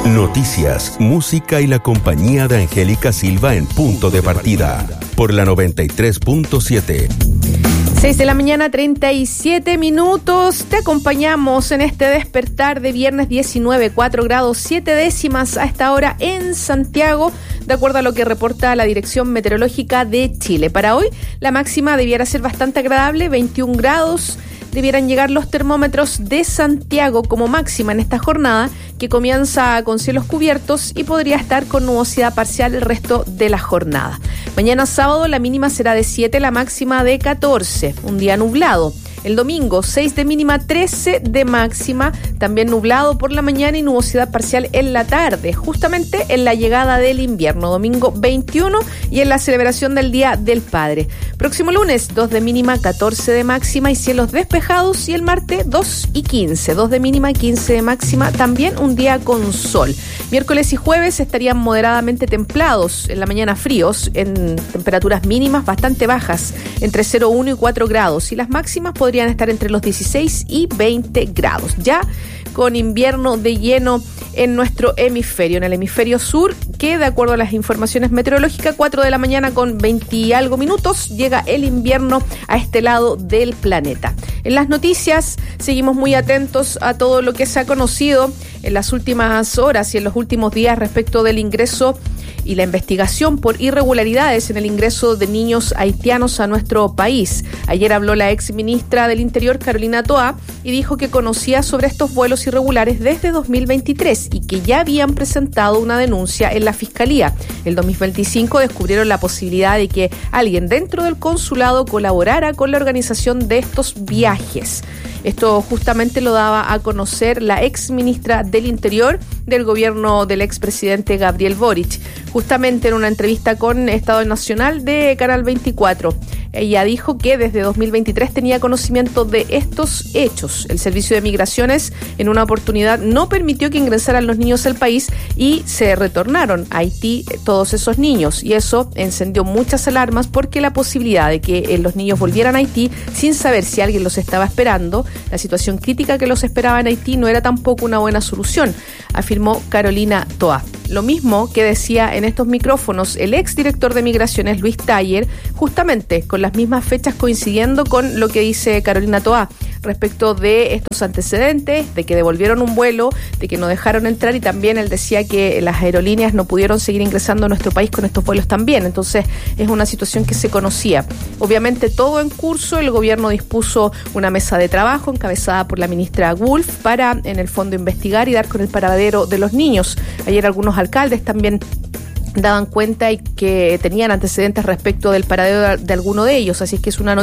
Noticias, música y la compañía de Angélica Silva en Punto de Partida. Por la 93.7. 6 de la mañana, 37 minutos. Te acompañamos en este despertar de viernes 19, 4 grados 7 décimas a esta hora en Santiago, de acuerdo a lo que reporta la Dirección Meteorológica de Chile. Para hoy, la máxima debiera ser bastante agradable, 21 grados. Debieran llegar los termómetros de Santiago como máxima en esta jornada, que comienza con cielos cubiertos y podría estar con nubosidad parcial el resto de la jornada. Mañana sábado la mínima será de 7, la máxima de 14, un día nublado. El domingo, 6 de mínima, 13 de máxima, también nublado por la mañana y nubosidad parcial en la tarde, justamente en la llegada del invierno, domingo 21 y en la celebración del Día del Padre. Próximo lunes, 2 de mínima, 14 de máxima y cielos despejados, y el martes 2 y 15, 2 de mínima, 15 de máxima, también un día con sol. Miércoles y jueves estarían moderadamente templados, en la mañana fríos, en temperaturas mínimas bastante bajas, entre 0,1 y 4 grados, y las máximas podrían estar entre los 16 y 20 grados. Ya con invierno de lleno en nuestro hemisferio, en el hemisferio sur, que de acuerdo a las informaciones meteorológicas, 4 de la mañana con 20 y algo minutos, llega el invierno a este lado del planeta. En las noticias seguimos muy atentos a todo lo que se ha conocido en las últimas horas y en los últimos días respecto del ingreso y la investigación por irregularidades en el ingreso de niños haitianos a nuestro país. Ayer habló la ex ministra del Interior, Carolina Toá, y dijo que conocía sobre estos vuelos irregulares desde 2023 y que ya habían presentado una denuncia en la Fiscalía. En 2025 descubrieron la posibilidad de que alguien dentro del consulado colaborara con la organización de estos viajes. Esto justamente lo daba a conocer la ex ministra del Interior del gobierno del expresidente Gabriel Boric, justamente en una entrevista con Estado Nacional de Canal 24. Ella dijo que desde 2023 tenía conocimiento de estos hechos. El Servicio de Migraciones en una oportunidad no permitió que ingresaran los niños al país y se retornaron a Haití todos esos niños. Y eso encendió muchas alarmas porque la posibilidad de que los niños volvieran a Haití sin saber si alguien los estaba esperando, la situación crítica que los esperaba en Haití, no era tampoco una buena solución, afirmó Carolina Toá. Lo mismo que decía en estos micrófonos el exdirector de Migraciones, Luis Taller, justamente con las mismas fechas coincidiendo con lo que dice Carolina Toá respecto de estos antecedentes, de que devolvieron un vuelo, de que no dejaron entrar, y también él decía que las aerolíneas no pudieron seguir ingresando a nuestro país con estos vuelos también. Entonces es una situación que se conocía. Obviamente todo en curso, el gobierno dispuso una mesa de trabajo encabezada por la ministra Wolf para en el fondo investigar y dar con el paradero de los niños. Ayer algunos alcaldes también daban cuenta y que tenían antecedentes respecto del paradero de alguno de ellos, así es que es una